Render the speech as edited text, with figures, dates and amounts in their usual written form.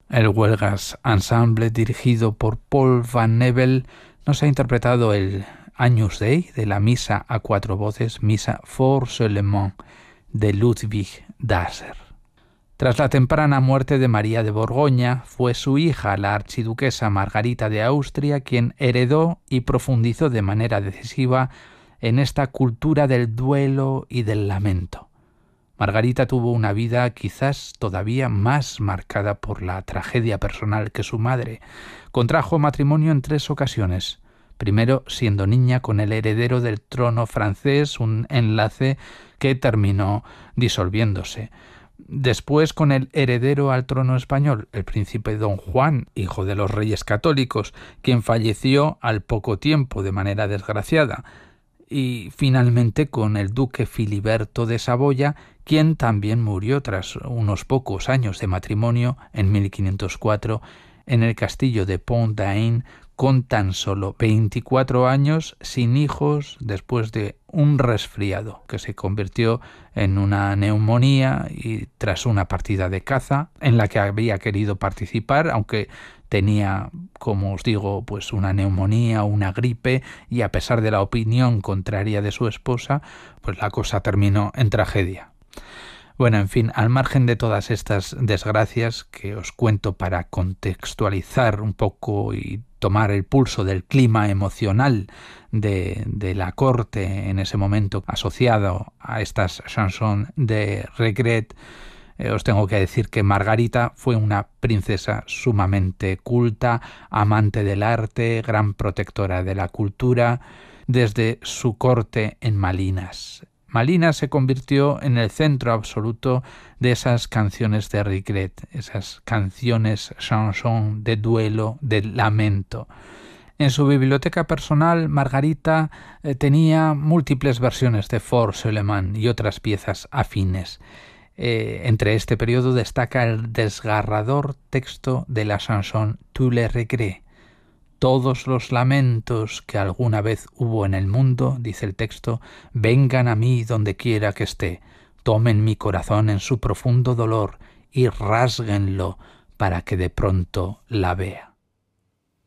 El Huelgas Ensemble, dirigido por Paul Van Nebel, nos ha interpretado el Agnus Dei de la Misa a cuatro voces, Misa for Seulement, de Ludwig Daser. Tras la temprana muerte de María de Borgoña, fue su hija, la archiduquesa Margarita de Austria, quien heredó y profundizó de manera decisiva en esta cultura del duelo y del lamento. Margarita tuvo una vida quizás todavía más marcada por la tragedia personal que su madre. Contrajo matrimonio en 3 ocasiones. Primero, siendo niña, con el heredero del trono francés, un enlace que terminó disolviéndose. Después, con el heredero al trono español, el príncipe Don Juan, hijo de los reyes católicos, quien falleció al poco tiempo de manera desgraciada. Y finalmente con el duque Filiberto de Saboya, quien también murió tras unos pocos años de matrimonio en 1504 en el castillo de Pont-d'Ain, con tan solo 24 años, sin hijos, después de un resfriado que se convirtió en una neumonía y tras una partida de caza en la que había querido participar, aunque tenía, como os digo, pues una neumonía o una gripe, y a pesar de la opinión contraria de su esposa, pues la cosa terminó en tragedia. Bueno, en fin, al margen de todas estas desgracias que os cuento para contextualizar un poco y tomar el pulso del clima emocional de la corte en ese momento asociado a estas chansons de regret, os tengo que decir que Margarita fue una princesa sumamente culta, amante del arte, gran protectora de la cultura, desde su corte en Malinas. Malinas se convirtió en el centro absoluto de esas canciones de regret, esas canciones chansons de duelo, de lamento. En su biblioteca personal, Margarita tenía múltiples versiones de For Seulement y otras piezas afines. Entre este periodo destaca el desgarrador texto de la chanson Tous les regrets. Todos los lamentos que alguna vez hubo en el mundo, dice el texto, vengan a mí donde quiera que esté, tomen mi corazón en su profundo dolor y rásguenlo para que de pronto la vea.